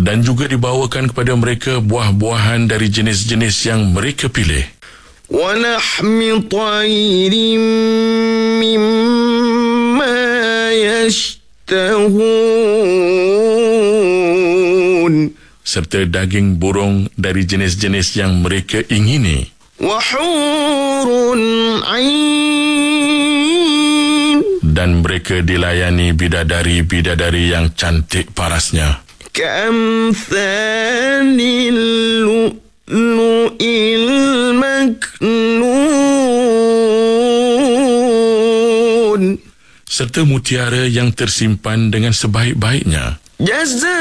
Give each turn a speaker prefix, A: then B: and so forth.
A: Dan juga dibawakan kepada mereka buah-buahan dari jenis-jenis yang mereka pilih.
B: وَلَحْمِ طَيْرٍ مِّمَّا يَشْتَهُونَ
A: Serta daging burung dari jenis-jenis yang mereka ingini.
B: وَحُورٌ عِينٌ
A: Dan mereka dilayani bidadari-bidadari yang cantik parasnya.
B: كأمثال اللؤلؤ المكنون
A: Serta mutiara yang tersimpan dengan sebaik-baiknya.
B: جزاء